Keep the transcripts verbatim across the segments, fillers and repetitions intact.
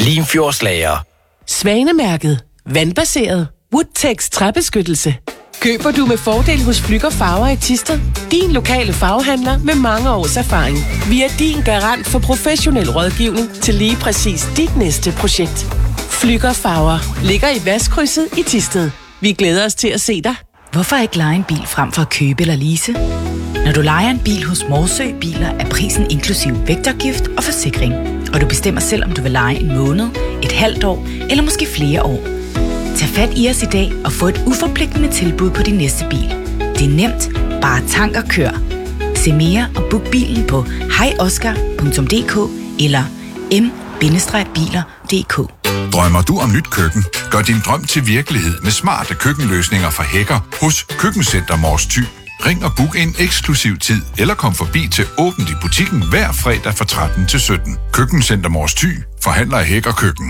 Limfjordslager. Svanemærket. Vandbaseret. Woodtex træbeskyttelse. Køber du med fordel hos Flügger Farver i Thisted. Din lokale farvehandler med mange års erfaring. Vi er din garant for professionel rådgivning til lige præcis dit næste projekt. Flügger Farver ligger i Vestkrydset i Thisted. Vi glæder os til at se dig. Hvorfor ikke leje en bil frem for at købe eller lease? Når du lejer en bil hos Morsø Biler, er prisen inklusiv vægtafgift og forsikring. Og du bestemmer selv, om du vil leje en måned, et halvt år eller måske flere år. Tag fat i os i dag og få et uforpligtende tilbud på din næste bil. Det er nemt. Bare tank og kør. Se mere og book bilen på hej oscar punktum d k eller m bindestreg biler punktum d k. Drømmer du om nyt køkken? Gør din drøm til virkelighed med smarte køkkenløsninger fra Hækker hos Køkkencenter Mors Thy. Ring og book en eksklusiv tid, eller kom forbi til åbent i butikken hver fredag fra tretten til sytten. Køkkencenter Mors Thy forhandler Hækker Køkken.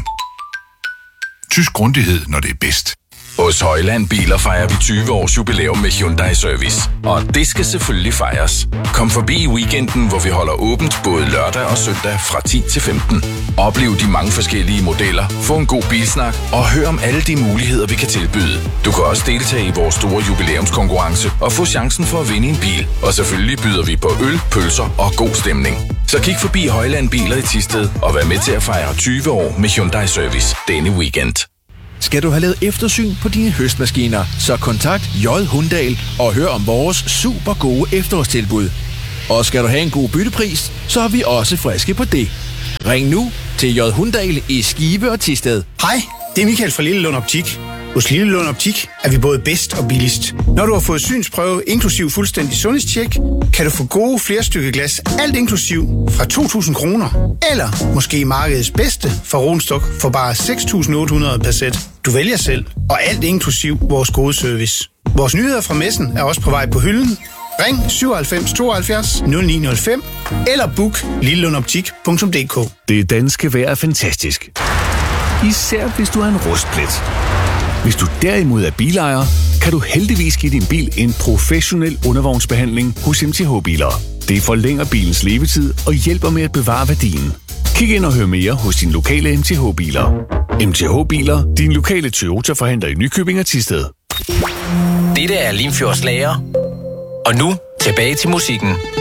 Tysk grundighed, når det er bedst. Hos Højland Biler fejrer vi tyve års jubilæum med Hyundai Service. Og det skal selvfølgelig fejres. Kom forbi i weekenden, hvor vi holder åbent både lørdag og søndag fra ti til femten. Oplev de mange forskellige modeller, få en god bilsnak og hør om alle de muligheder, vi kan tilbyde. Du kan også deltage i vores store jubilæumskonkurrence og få chancen for at vinde en bil. Og selvfølgelig byder vi på øl, pølser og god stemning. Så kig forbi Højland Biler i Thisted og vær med til at fejre tyve år med Hyundai Service denne weekend. Skal du have lavet eftersyn på dine høstmaskiner, så kontakt J. Hundahl og hør om vores super gode efterårstilbud. Og skal du have en god byttepris, så er vi også friske på det. Ring nu til J. Hundahl i Skive og Thisted. Hej, det er Michael fra Lille Lund Optik. Hos Lille Lund Optik er vi både bedst og billigst. Når du har fået synsprøve inklusiv fuldstændig sundhedstjek, kan du få gode flerstykke glas, alt inklusiv, fra to tusind kroner. Eller måske markedets bedste fra Ronstok for bare seks tusind otte hundrede per sæt. Du vælger selv, og alt inklusiv vores gode service. Vores nyheder fra messen er også på vej på hylden. Ring syvoghalvfems tooghalvfjerds nul ni nul fem eller book lillelundoptik punktum d k. Det danske vejr er fantastisk. Især hvis du har en rustplet. Hvis du derimod er bilejer, kan du heldigvis give din bil en professionel undervognsbehandling hos M T H Biler. Det forlænger bilens levetid og hjælper med at bevare værdien. Kig ind og hør mere hos din lokale M T H Biler. M T H Biler, din lokale Toyota-forhandler i Nykøbing og Thisted. Dette er Limfjordslager. Og nu tilbage til musikken.